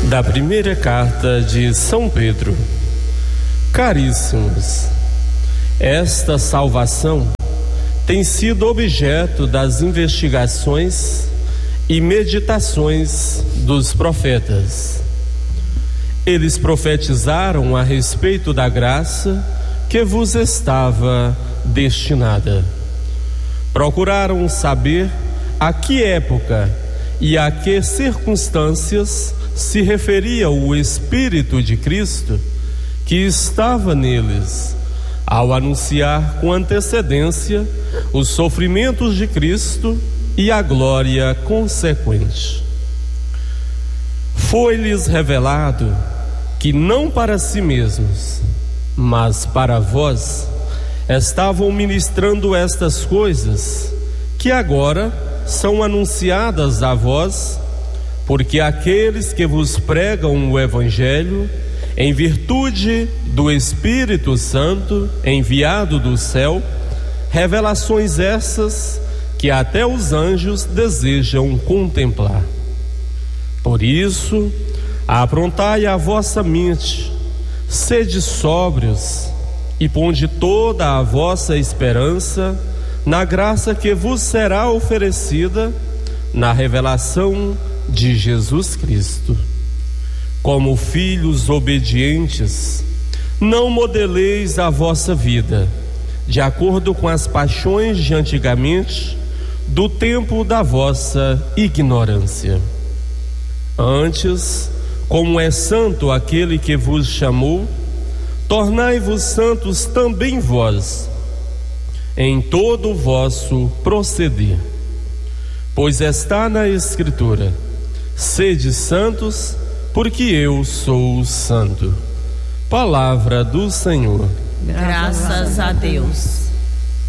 Da primeira carta de São Pedro. Caríssimos, esta salvação tem sido objeto das investigações e meditações dos profetas. Eles profetizaram a respeito da graça que vos estava destinada. Procuraram saber a que época e a que circunstâncias se referia o Espírito de Cristo que estava neles, ao anunciar com antecedência os sofrimentos de Cristo e a glória consequente. Foi-lhes revelado que não para si mesmos, mas para vós, estavam ministrando estas coisas, que agora são anunciadas a vós, porque aqueles que vos pregam o Evangelho, em virtude do Espírito Santo enviado do céu, revelações essas que até os anjos desejam contemplar. Por isso, aprontai a vossa mente, sede sóbrios e ponde toda a vossa esperança na graça que vos será oferecida na revelação de Jesus Cristo. Como filhos obedientes, não modeleis a vossa vida de acordo com as paixões de antigamente, do tempo da vossa ignorância. Antes, como é santo aquele que vos chamou, tornai-vos santos também vós, em todo o vosso proceder. Pois está na Escritura: sede santos, porque eu sou santo. Palavra do Senhor. Graças a Deus.